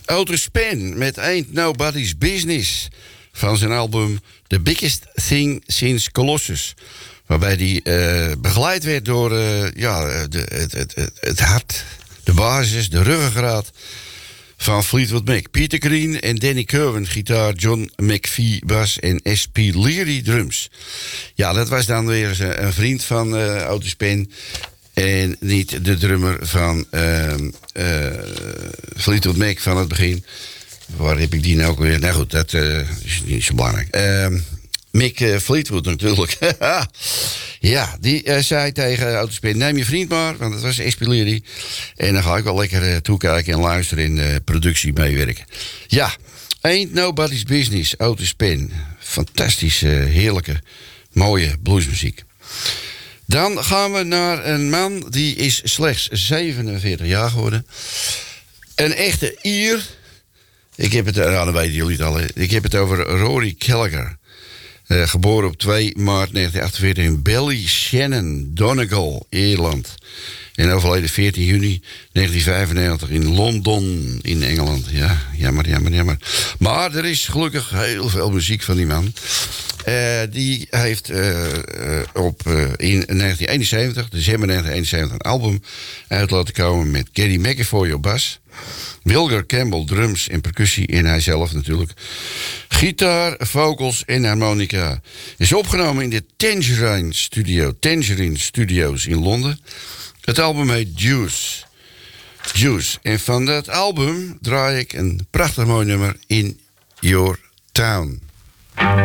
Otis Penn met Ain't Nobody's Business van zijn album The Biggest Thing Since Colossus. Waarbij die begeleid werd door het hart, de basis, de ruggengraat van Fleetwood Mac. Peter Green en Danny Kirwan gitaar, John McVie bas en S.P. Leary drums. Ja, dat was dan weer een vriend van Otis Penn. En niet de drummer van Fleetwood Mac van het begin. Waar heb ik die nou ook weer? Nou goed, dat is niet zo belangrijk. Mick Fleetwood natuurlijk. Ja, die zei tegen Otis Penn: neem je vriend maar, want dat was Espilieri. En dan ga ik wel lekker toekijken en luisteren en de productie meewerken. Ja, Ain't Nobody's Business, Otis Penn. Fantastische, heerlijke, mooie bluesmuziek. Dan gaan we naar een man die is slechts 47 jaar geworden. Een echte Ier. Ik heb het, dan weten jullie het al. Hè. Ik heb het over Rory Gallagher. Geboren op 2 maart 1948 in Ballyshannon, Donegal, Ierland. En overleden 14 juni 1995 in Londen, in Engeland. Ja, jammer. Maar er is gelukkig heel veel muziek van die man. Die heeft in 1971, december 1971, een album uit laten komen met Gary McAvoy op bas, Wilger Campbell drums en percussie en hij zelf natuurlijk. Gitaar, vocals en harmonica. Is opgenomen in de Tangerine Studios in Londen. Het album heet Juice. En van dat album draai ik een prachtig mooi nummer, In Your Town.